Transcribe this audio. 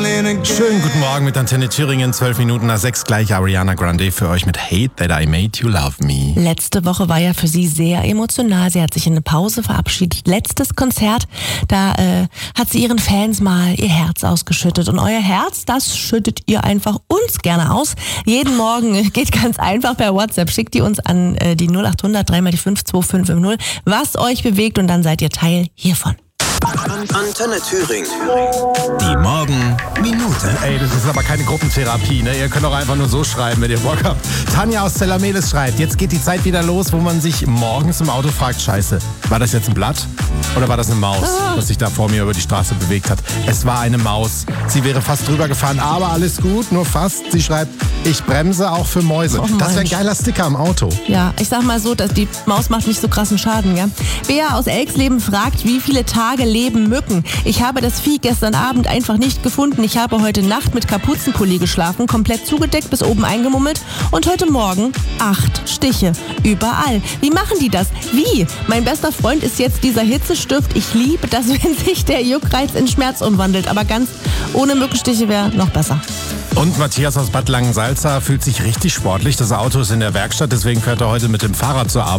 Schönen guten Morgen mit Antenne Thüringen, 12 Minuten nach 6 gleich Ariana Grande für euch mit Hate That I Made You Love Me. Letzte Woche war ja für sie sehr emotional. Sie hat sich in eine Pause verabschiedet. Letztes Konzert, da hat sie ihren Fans mal ihr Herz ausgeschüttet. Und euer Herz, das schüttet ihr einfach uns gerne aus. Jeden Morgen geht ganz einfach per WhatsApp. Schickt die uns an die 0800 3 mal die 52550, was euch bewegt, und dann seid ihr Teil hiervon. Antenne Thüringen. Die Morgenminute. Ey, das ist aber keine Gruppentherapie, ne? Ihr könnt auch einfach nur so schreiben, wenn ihr Bock habt. Tanja aus Zellermeles schreibt, jetzt geht die Zeit wieder los, wo man sich morgens im Auto fragt, scheiße, war das jetzt ein Blatt oder war das eine Maus, das sich da vor mir über die Straße bewegt hat? Es war eine Maus. Sie wäre fast drüber gefahren, aber alles gut, nur fast. Sie schreibt, ich bremse auch für Mäuse. Das wäre ein geiler Sticker am Auto. Ja, ich sag mal so, dass die Maus macht nicht so krassen Schaden, ja. Bea aus Elxleben fragt, wie viele Tage leben Mücken? Ich habe das Vieh gestern Abend einfach nicht gefunden. Ich habe heute Nacht mit Kapuzenpulli geschlafen, komplett zugedeckt, bis oben eingemummelt, und heute Morgen 8 Stiche. Überall. Wie machen die das? Wie? Mein bester Freund ist jetzt dieser Hitzestift. Ich liebe das, wenn sich der Juckreiz in Schmerz umwandelt. Aber ganz ohne Mückenstiche wäre noch besser. Und Matthias aus Bad Langensalza fühlt sich richtig sportlich. Das Auto ist in der Werkstatt, deswegen fährt er heute mit dem Fahrrad zur Arbeit.